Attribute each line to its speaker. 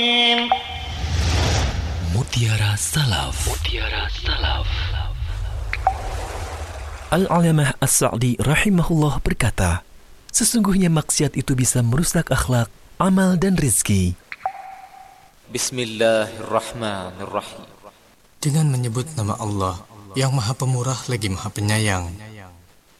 Speaker 1: Mutiara Salaf. Al-Alamah As-Sa'di rahimahullah berkata, sesungguhnya maksiat itu bisa merusak akhlak, amal dan rizki.
Speaker 2: Bismillahirrahmanirrahim. Dengan menyebut nama Allah yang Maha Pemurah lagi Maha Penyayang.